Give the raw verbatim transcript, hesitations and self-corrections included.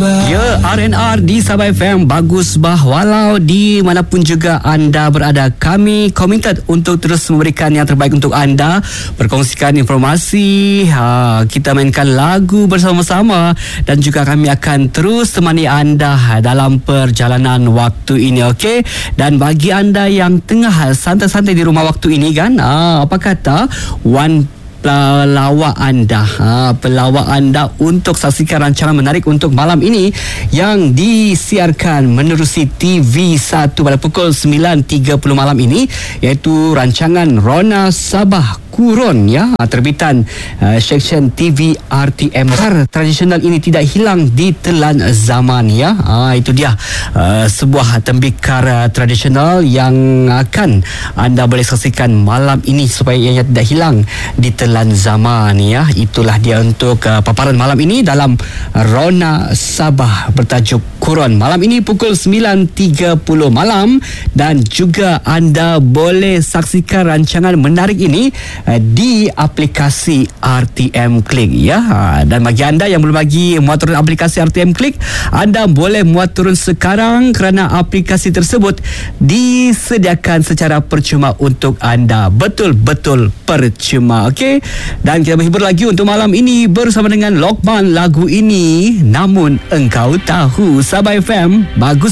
Ya, R and R di Sabah F M bagus bah. Walau di manapun juga anda berada, kami committed untuk terus memberikan yang terbaik untuk anda, berkongsikan informasi, ha, kita mainkan lagu bersama-sama, dan juga kami akan terus temani anda dalam perjalanan waktu ini, okey? Dan bagi anda yang tengah santai-santai di rumah waktu ini kan, ha, apa kata One pelawak anda ha, pelawak anda untuk saksikan rancangan menarik untuk malam ini yang disiarkan menerusi T V satu pada pukul sembilan tiga puluh malam ini, iaitu rancangan Rona Sabah Kurun, ya, terbitan uh, seksyen T V R T M. Tradisional ini tidak hilang di telan zaman, ya. Ha, itu dia uh, sebuah tembikar uh, tradisional yang akan anda boleh saksikan malam ini supaya ia tidak hilang di telan zaman, ya. Itulah dia untuk uh, paparan malam ini dalam Rona Sabah bertajuk Kurun. Malam ini pukul sembilan tiga puluh malam, dan juga anda boleh saksikan rancangan menarik ini di aplikasi R T M Click, ya. Dan bagi anda yang belum lagi muat turun aplikasi R T M Click, anda boleh muat turun sekarang kerana aplikasi tersebut disediakan secara percuma untuk anda. Betul-betul percuma, okey? Dan kita berhibur lagi untuk malam ini bersama dengan Lokman. Lagu ini Namun Engkau Tahu. Sabah F M bagus